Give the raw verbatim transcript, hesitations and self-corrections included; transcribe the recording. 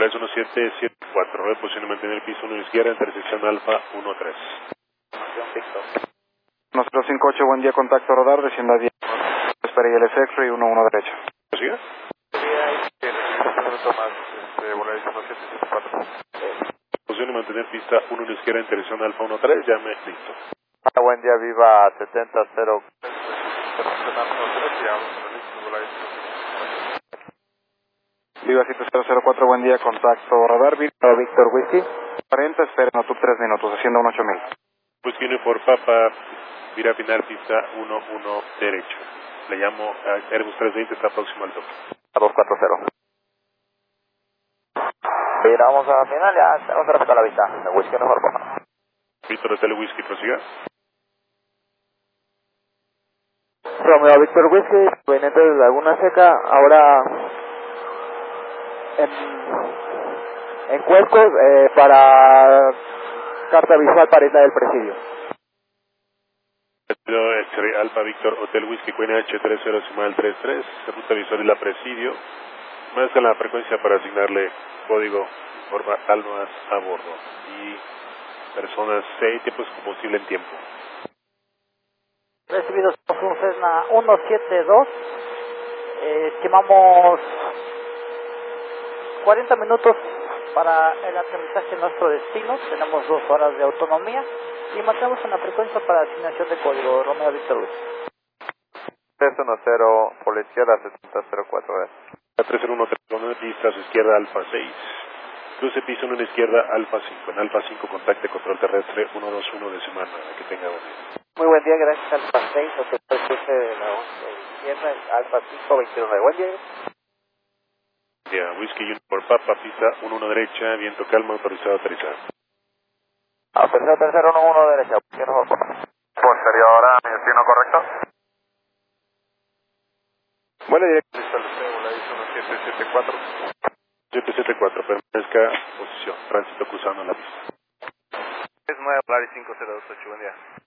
Volaris uno siete siete cuatro, reposición mantener el piso uno izquierda, intersección Alfa uno tres. uno cero cinco ocho, buen día, contacto radar, descienda diez. Espera y el X-Ray uno uno derecho. ¿Sigue? Posición y mantener pista uno izquierda, intersección Alfa uno tres, llame, listo. Ah, buen día, Viva setenta cero. Viva siete cero cero cuatro, buen día, contacto radar, Viva Víctor Whisky. cuarenta, espera, no tú tres minutos, haciendo un ocho mil. Whisky por Papa, vira final pista uno uno derecho. Le llamo a Airbus trescientos veinte, está próximo al toque. A dos cuatro cero. Mira, vamos a final, ya tenemos que respetar la vista. De Whisky uno por Papa. Víctor Hotel Whisky, prosiga. Romeo Víctor Whisky, proveniente de Laguna Seca, ahora en, en Cuescos, eh, para carta visual para Isla del Presidio. X-Ray Alfa Víctor Hotel Whisky, Queen H tres cero decimal tres tres, ruta visual de la Presidio. Más que la frecuencia para asignarle código forma almas a bordo. Y personas seis, tiempos combustible en tiempo. Recibidos un Cessna ciento setenta y dos, eh, estimamos cuarenta minutos para el aterrizaje en nuestro destino, tenemos dos horas de autonomía y mantenemos una frecuencia para asignación de código Romeo Víctor Luis. tres uno cero, por la izquierda setenta cero cuatro. tres cero uno tres, pista a su izquierda Alfa seis. Cruce piso uno a la izquierda Alfa cinco. En Alfa cinco contacte control terrestre uno dos uno de semana. Que tenga buen día. Muy buen día, gracias Alfa seis, hotel cruce de la izquierda, Alfa cinco veintiuno. Buen día. Yeah, Whisky uno por Papa, pista uno uno derecha, viento calma, autorizado a aterrizar. Autorizado tercero uno uno derecha, Whisky uno por Papa. Posterior ahora, mi destino correcto. Vuela directo, Volaris uno siete siete cuatro. siete siete cuatro, permanezca posición, tránsito cruzando la pista. Es nueve, Volaris cinco cero dos ocho, buen día.